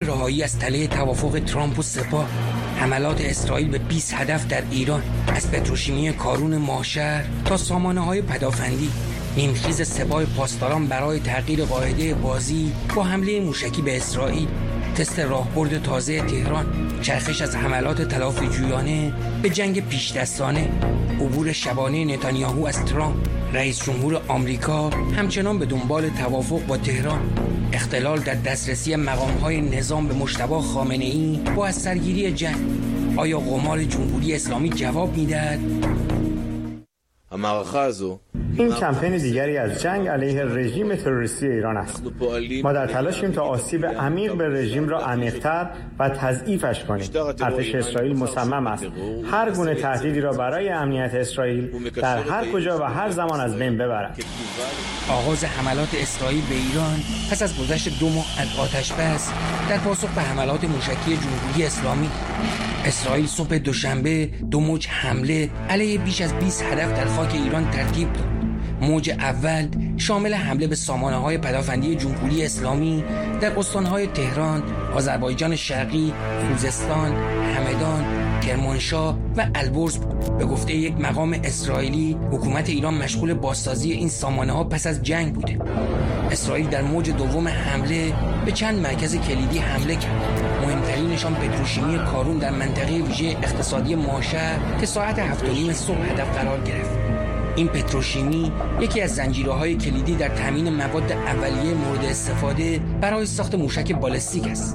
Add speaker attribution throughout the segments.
Speaker 1: رهایی از تله توافق ترامپ و سپاه، حملات اسرائیل به 20 هدف در ایران، از پتروشیمی کارون ماهشهر تا سامانه‌های پدافندی، نیمخیز سپاه پاسداران برای تغییر قاعده بازی با حمله موشکی به اسرائیل، تست راهبرد تازه تهران، چرخش از حملات تلافی‌جویانه به جنگ پیش‌دستانه، عبور شبانه نتانیاهو از ترامپ، رئیس جمهور آمریکا همچنان به دنبال توافق با تهران، اختلال در دسترسی مقام‌های نظام به مجتبی خامنه‌ای با از سرگیری جنگ. آیا قمار جمهوری اسلامی جواب می‌دهد؟
Speaker 2: این کمپین دیگری از جنگ علیه رژیم تروریستی ایران است. ما در تلاشیم تا آسیب عمیق به رژیم را عمیق‌تر و تضعیفش کنیم. ارتش اسرائیل مصمم است هر گونه تهدیدی را برای امنیت اسرائیل در هر کجا و هر زمان از بین ببرد.
Speaker 1: آغاز حملات اسرائیل به ایران پس از گذشت 2 ماه از آتش‌بس در پاسخ به حملات موشکی جمهوری اسلامی. اسرائیل صبح دوشنبه 2 موج حمله علیه بیش از 20 هدف در خاک ایران ترتیب داد. موج اول شامل حمله به سامانه‌های پدافندی جمهوری اسلامی در استان‌های تهران، آذربایجان شرقی، خوزستان، همدان، کرمانشاه و البرز بود. به گفته یک مقام اسرائیلی، حکومت ایران مشغول بازسازی این سامانه‌ها پس از جنگ بوده. اسرائیل در موج دوم حمله به چند مرکز کلیدی حمله کرد. مهمترینشان پتروشیمی کارون در منطقه ویژه اقتصادی ماهشهر که ساعت 7:30 صبح هدف قرار گرفت. این پتروشیمی یکی از زنجیره‌های کلیدی در تامین مواد اولیه مورد استفاده برای ساخت موشک بالستیک است.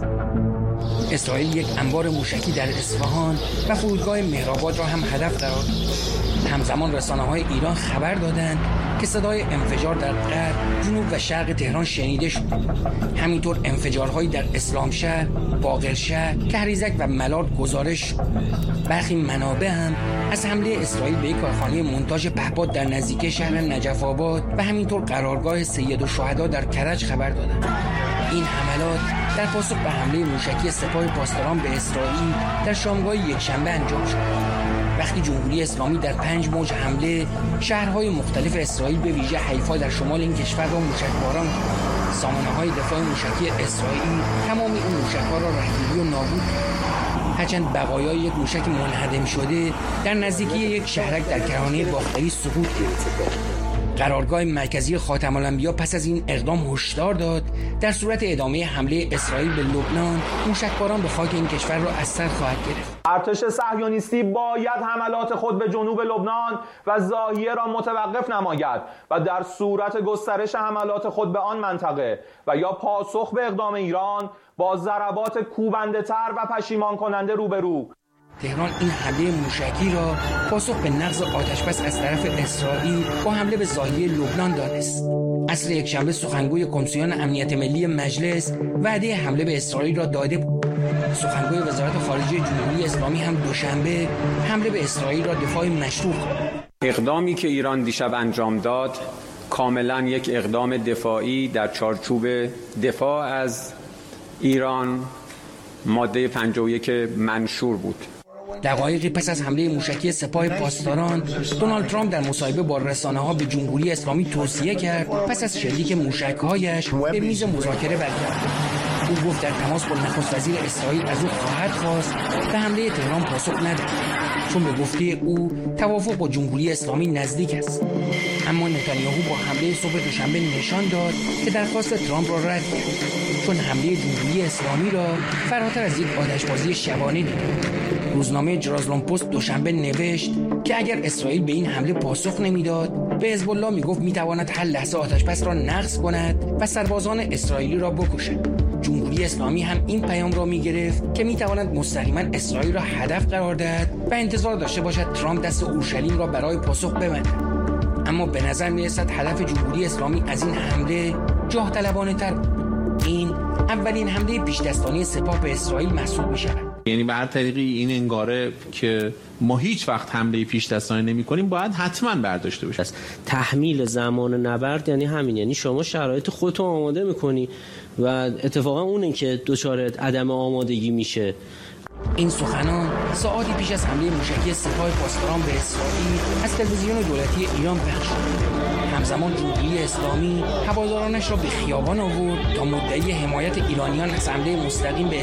Speaker 1: اسرائیل یک انبار موشکی در اصفهان و فرودگاه مهرآباد را هم هدف قرار داد. همزمان رسانه‌های ایران خبر دادند که صدای انفجار در غرب، جنوب و شرق تهران شنیده شد. همینطور انفجارهایی در اسلامشهر، باقرشهر، کهریزک و ملارد گزارش شد. برخی منابع هم از حمله اسرائیل به یک کارخانه مونتاژ پهپاد در نزدیکی شهر نجف آباد و همینطور قرارگاه سیدالشهدا در کرج خبر دادند. این حملات در پاسخ به حمله موشکی سپاه پاسداران به اسرائیل در شامگاه یکشنبه انجام شد. وقتی جمهوری اسلامی در 5 موج حمله شهرهای مختلف اسرائیل به ویژه حیفا در شمال این کشور را موشکباران کرد، سامانه‌های دفاع موشکی اسرائیل تمام این موشک‌ها را رهگیری و نابود کرد. هرچند بقایای یک موشک منهدم شده در نزدیکی یک شهرک در کرانه باختری سقوط کرد. قرارگاه مرکزی خاتم الانبیا پس از این اقدام هشدار داد در صورت ادامه حمله اسرائیل به لبنان، موشکباران به خاک این کشور را از سر خواهد گرفت.
Speaker 3: ارتش صهیونیستی باید حملات خود به جنوب لبنان و ضاحیه را متوقف نماید و در صورت گسترش حملات خود به آن منطقه و یا پاسخ به اقدام ایران با ضربات کوبنده تر و پشیمان کننده روبرو.
Speaker 1: تهران این حمله موشکی را پاسخ به نقض آتشبس از طرف اسرائیل با حمله به ضاحیه لبنان دانست. عصر یکشنبه سخنگوی کمیسیون امنیت ملی مجلس وعده حمله به اسرائیل را داده بود. سخنگوی وزارت خارجه جمهوری اسلامی هم دوشنبه حمله به اسرائیل را دفاع مشروع خواند.
Speaker 4: اقدامی که ایران دیشب انجام داد کاملا یک اقدام دفاعی در چارچوب دفاع از ایران ماده 51 منشور بود.
Speaker 1: دقایقی پس از حمله موشکی سپاه پاسداران، دونالد ترامپ در مصاحبه با رسانه‌ها به جمهوری اسلامی توصیه کرد پس از شلیک موشک‌هایش به میز مذاکره برگردد. او گفت در تماس با نخست وزیر اسرائیل از او خواهد خواست به حمله تهران پاسخ ندهد، چون به گفته او توافق با جمهوری اسلامی نزدیک است. اما نتانیاهو با حمله صبح دوشنبه نشان داد که درخواست ترامپ را رد کرد، چون حمله جمهوری اسلامی را فراتر از یک آتشبازی شبانه دید. روزنامه جرازلم پست دوشنبه نوشت که اگر اسرائیل به این حمله پاسخ نمیداد، به حزب الله میگفت میتواند هر لحظه آتشبس را نقض کند و سربازان اسرائیلی را بکشد. جمهوری اسلامی هم این پیام را میگرفت که میتواند مستقیما اسرائیل را هدف قرار دهد و انتظار داشته باشد ترامپ دست اورشلیم را برای پاسخ ببندد. اما به نظر میرسد هدف جمهوری اسلامی از این حمله جاه طلبانه تر بود. این اولین حمله پیشدستانی سپاه به اسرائیل محسوب میشود.
Speaker 5: یعنی به هر طریقی این انگاره که ما هیچ وقت حمله پیشدستانه نمی‌کنیم باید حتما برداشته بشه.
Speaker 6: تحمیل زمان نبرد یعنی همین، یعنی شما شرایط خودت رو آماده می‌کنی و اتفاقا اونه که دچار عدم آمادگی میشه.
Speaker 1: این سخنان ساعاتی پیش از حمله موشکی سپاه پاسداران به اسرائیل از تلویزیون دولتی ایران پخش شد. همزمان جمهوری اسلامی هوادارانش را به خیابان آورد تا مدعی حمایت ایرانیان از حمله مستقیم به